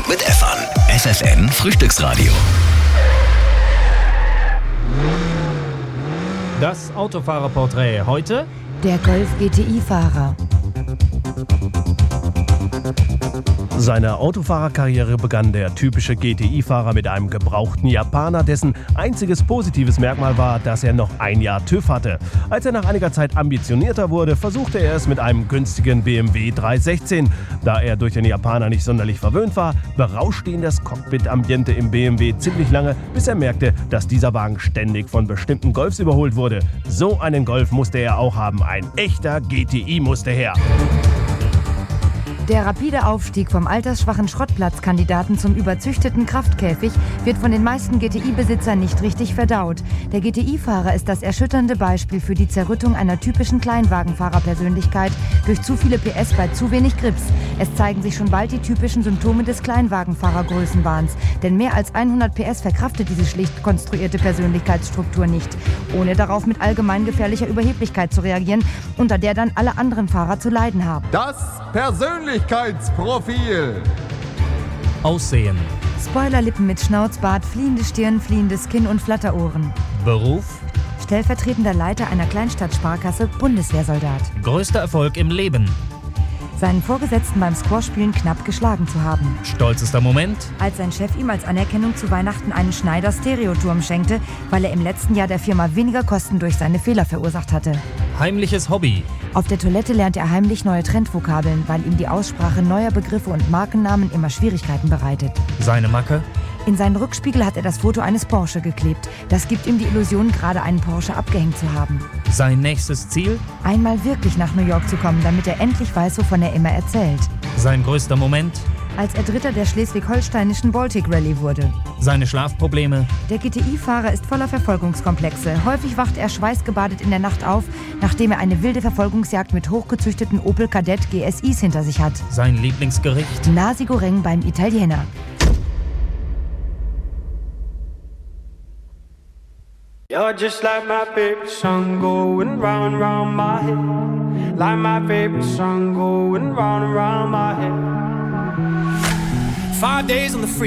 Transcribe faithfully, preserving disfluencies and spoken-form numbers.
mit Efan. F F N Frühstücksradio. Das Autofahrerporträt heute: Der Golf G T I-Fahrer. Seine Autofahrerkarriere begann der typische G T I-Fahrer mit einem gebrauchten Japaner, dessen einziges positives Merkmal war, dass er noch ein Jahr TÜV hatte. Als er nach einiger Zeit ambitionierter wurde, versuchte er es mit einem günstigen B M W dreihundertsechzehn. Da er durch den Japaner nicht sonderlich verwöhnt war, berauschte ihn das Cockpit-Ambiente im B M W ziemlich lange, bis er merkte, dass dieser Wagen ständig von bestimmten Golfs überholt wurde. So einen Golf musste er auch haben. Ein echter G T I musste her. Der rapide Aufstieg vom altersschwachen Schrottplatzkandidaten zum überzüchteten Kraftkäfig wird von den meisten G T I-Besitzern nicht richtig verdaut. Der G T I-Fahrer ist das erschütternde Beispiel für die Zerrüttung einer typischen Kleinwagenfahrerpersönlichkeit durch zu viele P S bei zu wenig Grips. Es zeigen sich schon bald die typischen Symptome des Kleinwagenfahrergrößenwahns. Denn mehr als hundert P S verkraftet diese schlicht konstruierte Persönlichkeitsstruktur nicht, ohne darauf mit allgemein gefährlicher Überheblichkeit zu reagieren, unter der dann alle anderen Fahrer zu leiden haben. Das Persönlichkeitsprofil. Aussehen: Spoilerlippen mit Schnauzbart, fliehende Stirn, fliehendes Kinn und Flatterohren. Beruf: Stellvertretender Leiter einer Kleinstadtsparkasse, Bundeswehrsoldat. größter Erfolg im Leben: Seinen Vorgesetzten beim Squashspielen knapp geschlagen zu haben. stolzester Moment: Als sein Chef ihm als Anerkennung zu Weihnachten einen Schneider-Stereoturm schenkte, weil er im letzten Jahr der Firma weniger Kosten durch seine Fehler verursacht hatte. heimliches Hobby: Auf der Toilette lernt er heimlich neue Trendvokabeln, weil ihm die Aussprache neuer Begriffe und Markennamen immer Schwierigkeiten bereitet. seine Macke: In seinen Rückspiegel hat er das Foto eines Porsche geklebt. Das gibt ihm die Illusion, gerade einen Porsche abgehängt zu haben. sein nächstes Ziel: Einmal wirklich nach New York zu kommen, damit er endlich weiß, wovon er immer erzählt. sein größter Moment: Als er Dritter der schleswig-holsteinischen Baltic Rallye wurde. seine Schlafprobleme: Der G T I-Fahrer ist voller Verfolgungskomplexe. Häufig wacht er schweißgebadet in der Nacht auf, nachdem er eine wilde Verfolgungsjagd mit hochgezüchteten Opel Kadett G S Is hinter sich hat. sein Lieblingsgericht: Nasi Goreng beim Italiener. You're just like my favorite song going round and round my head. Like my favorite song going round and round my head. Five days on the free.